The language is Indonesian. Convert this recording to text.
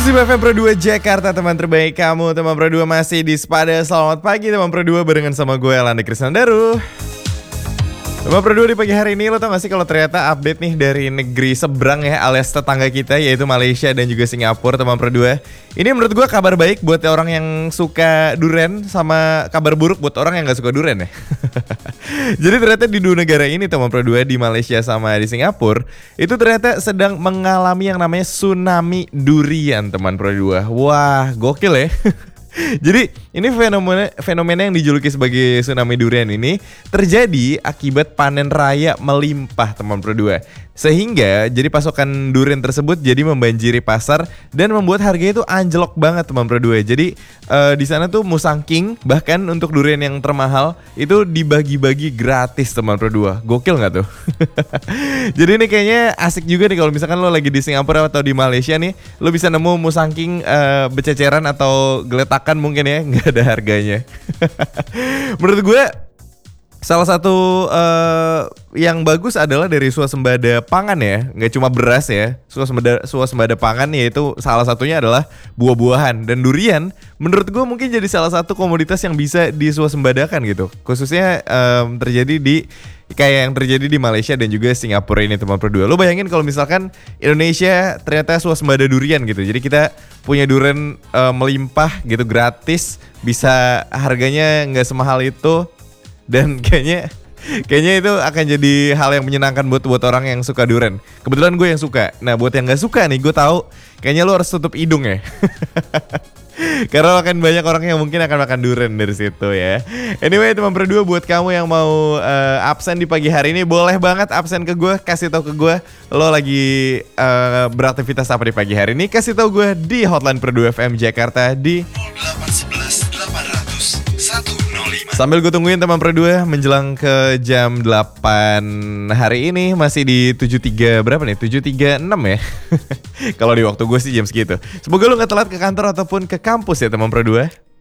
Eksklusif FM Pro 2 Jakarta, teman terbaik kamu. Teman Pro 2 masih di Spada. Selamat pagi teman Pro 2 barengan sama gue Elanda Krisnandaru. Teman Pro 2 di pagi hari ini, lo tau gak sih kalau ternyata update nih dari negeri seberang ya, alias tetangga kita, yaitu Malaysia dan juga Singapura, teman Pro 2. Ini menurut gue kabar baik buat orang yang suka durian, sama kabar buruk buat orang yang gak suka durian ya. Jadi ternyata di dua negara ini, teman Pro 2, di Malaysia sama di Singapura, itu ternyata sedang mengalami yang namanya tsunami durian, teman Pro 2. Wah, gokil ya. Jadi ini fenomena yang dijuluki sebagai tsunami durian ini terjadi akibat panen raya melimpah, teman Pro 2. Sehingga jadi pasokan durian tersebut jadi membanjiri pasar dan membuat harganya itu anjlok banget, teman Pro 2. Jadi di sana tuh Musang King bahkan untuk durian yang termahal itu dibagi-bagi gratis, teman Pro 2. Gokil nggak tuh? Jadi ini kayaknya asik juga nih kalau misalkan lo lagi di Singapura atau di Malaysia nih, lo bisa nemu Musang King bececeran atau geletakan mungkin ya, nggak ada harganya. Menurut gue salah satu yang bagus adalah dari swasembada pangan ya, nggak cuma beras ya, swasembada pangan, yaitu salah satunya adalah buah-buahan dan durian. Menurut gue mungkin jadi salah satu komoditas yang bisa diswasembadakan gitu, khususnya terjadi di kayak yang terjadi di Malaysia dan juga Singapura ini, teman Pro 2. Lo bayangin kalau misalkan Indonesia ternyata swasembada durian gitu, jadi kita punya durian melimpah gitu gratis, bisa harganya nggak semahal itu. Dan kayaknya itu akan jadi hal yang menyenangkan buat orang yang suka durian. Kebetulan gue yang suka. Nah buat yang gak suka nih, gue tahu kayaknya lo harus tutup hidung ya. Karena akan banyak orang yang mungkin akan makan durian dari situ ya. Anyway teman Pro 2, buat kamu yang mau absen di pagi hari ini, boleh banget absen ke gue. Kasih tahu ke gue lo lagi beraktivitas apa di pagi hari ini. Kasih tahu gue di hotline Pro 2 FM Jakarta di 0811 800 105. Sambil gue tungguin teman Pro 2 menjelang ke jam 8 hari ini, masih di 73 berapa nih? 736 ya. Kalau di waktu gue sih jam segitu. Semoga lu gak telat ke kantor ataupun ke kampus ya teman Pro 2.